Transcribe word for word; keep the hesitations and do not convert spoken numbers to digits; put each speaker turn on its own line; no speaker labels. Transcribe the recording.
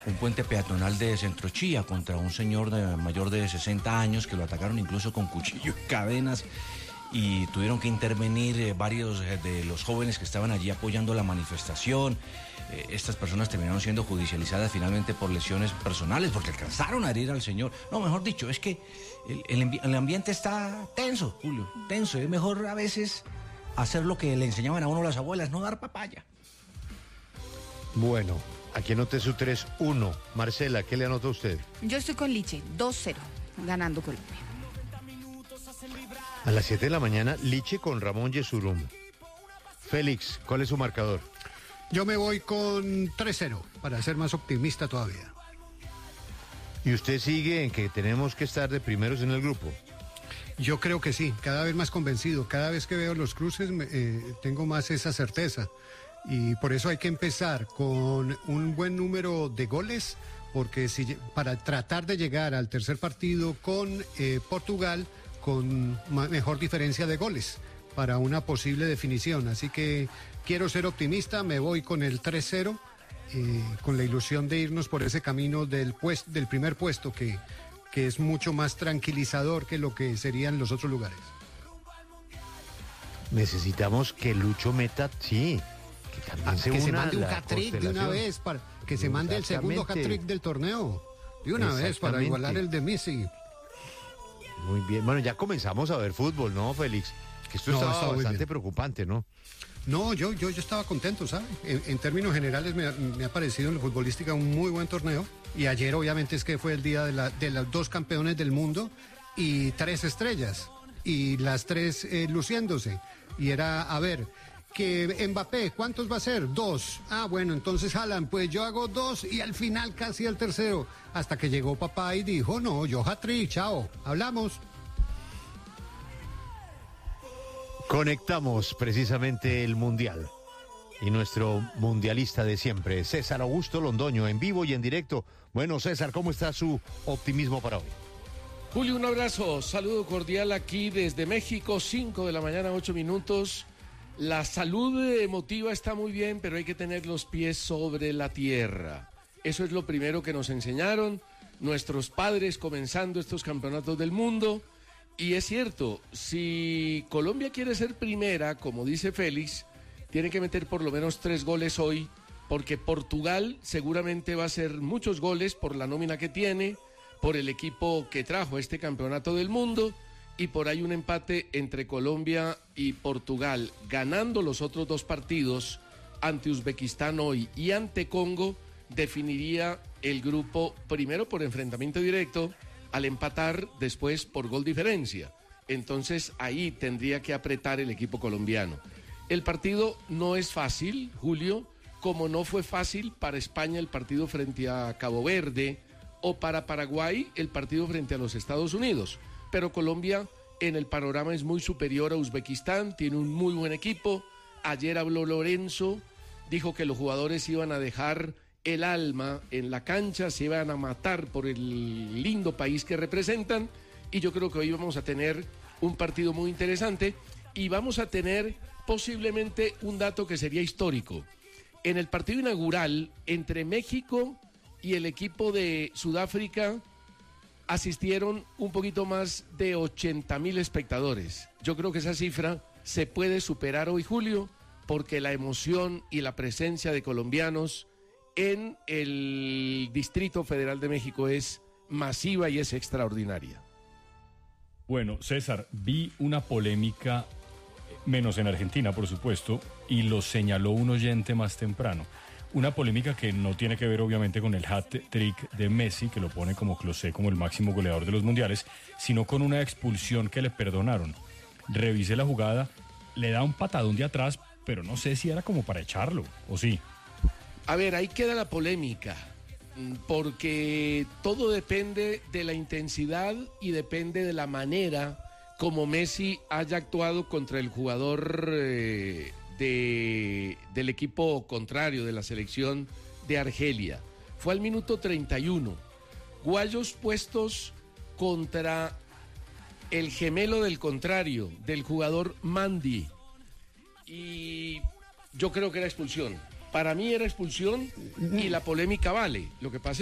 Un puente peatonal de Centrochía contra un señor de, mayor de sesenta años que lo atacaron incluso con cuchillo y cadenas, y tuvieron que intervenir eh, varios eh, de los jóvenes que estaban allí apoyando la manifestación. Eh, estas personas terminaron siendo judicializadas finalmente por lesiones personales porque alcanzaron a herir al señor. No, mejor dicho, es que el, el, ambi- el ambiente está tenso, Julio, tenso. Es mejor a veces hacer lo que le enseñaban a uno las abuelas, no dar papaya.
Bueno, aquí anoté su tres uno. Marcela, ¿qué le anota usted?
Yo estoy con Liche, dos cero, ganando Colombia.
A las siete de la mañana, Liche con Ramón Yesurum. Félix, ¿cuál es su marcador?
Yo me voy con tres cero, para ser más optimista todavía.
¿Y usted sigue en que tenemos que estar de primeros en el grupo?
Yo creo que sí, cada vez más convencido. Cada vez que veo los cruces me, eh, tengo más esa certeza. Y por eso hay que empezar con un buen número de goles, porque si, para tratar de llegar al tercer partido con eh, Portugal con ma- mejor diferencia de goles para una posible definición. Así que quiero ser optimista, me voy con el tres cero, eh, con la ilusión de irnos por ese camino del, pues, del primer puesto que, que es mucho más tranquilizador que lo que serían los otros lugares.
Necesitamos que Lucho meta, sí, que también
Ah,
se
que se
una
mande un
la
hat-trick de una
constelación.
vez, para que se mande el segundo
Exactamente.
hat-trick del torneo. De una vez, para
Exactamente.
igualar el de Messi.
Muy bien, bueno, ya comenzamos a ver fútbol, ¿no, Félix? Que esto
No,
estaba
está muy
bastante
bien.
preocupante, ¿no?
No, yo, yo, yo estaba contento, ¿sabes? En, en términos generales me, ha- me ha parecido en la futbolística un muy buen torneo. Y ayer obviamente es que fue el día de, la, de los dos campeones del mundo y tres estrellas. Y las tres eh, luciéndose. Y era, a ver, que Mbappé, ¿cuántos va a ser? Dos. Ah, bueno, entonces Haaland, pues yo hago dos y al final casi el tercero. Hasta que llegó papá y dijo, no, yo hat-trick, chao, hablamos.
Conectamos precisamente el Mundial. Y nuestro mundialista de siempre, César Augusto Londoño, en vivo y en directo. Bueno, César, ¿cómo está su optimismo para hoy?
Julio, un abrazo, saludo cordial aquí desde México, cinco de la mañana, ocho minutos. La salud emotiva está muy bien, pero hay que tener los pies sobre la tierra. Eso es lo primero que nos enseñaron nuestros padres comenzando estos campeonatos del mundo. Y es cierto, si Colombia quiere ser primera, como dice Félix, tiene que meter por lo menos tres goles hoy, porque Portugal seguramente va a hacer muchos goles por la nómina que tiene, por el equipo que trajo este campeonato del mundo, y por ahí un empate entre Colombia y Portugal, ganando los otros dos partidos ante Uzbekistán hoy y ante Congo, definiría el grupo primero por enfrentamiento directo, al empatar después por gol diferencia. Entonces ahí tendría que apretar el equipo colombiano. El partido no es fácil, Julio, como no fue fácil para España el partido frente a Cabo Verde o para Paraguay el partido frente a los Estados Unidos. Pero Colombia en el panorama es muy superior a Uzbekistán, tiene un muy buen equipo. Ayer habló Lorenzo, dijo que los jugadores iban a dejar el alma en la cancha, se iban a matar por el lindo país que representan, y yo creo que hoy vamos a tener un partido muy interesante y vamos a tener posiblemente un dato que sería histórico. En el partido inaugural entre México y el equipo de Sudáfrica asistieron un poquito más de ochenta mil espectadores. Yo creo que esa cifra se puede superar hoy, Julio, porque la emoción y la presencia de colombianos en el Distrito Federal de México es masiva y es extraordinaria.
Bueno, César, vi una polémica, menos en Argentina, por supuesto, y lo señaló un oyente más temprano. Una polémica que no tiene que ver, obviamente, con el hat-trick de Messi, que lo pone como Closé, como el máximo goleador de los mundiales, sino con una expulsión que le perdonaron. Revisé la jugada, le da un patadón de atrás, pero no sé si era como para echarlo, ¿o sí?
A ver, ahí queda la polémica, porque todo depende de la intensidad y depende de la manera como Messi haya actuado contra el jugador eh, de, del equipo contrario, de la selección de Argelia. Fue al minuto treinta y uno. Guayos puestos contra el gemelo del contrario, del jugador Mandi. Y yo creo que era expulsión. Para mí era expulsión y la polémica vale. Lo que pasa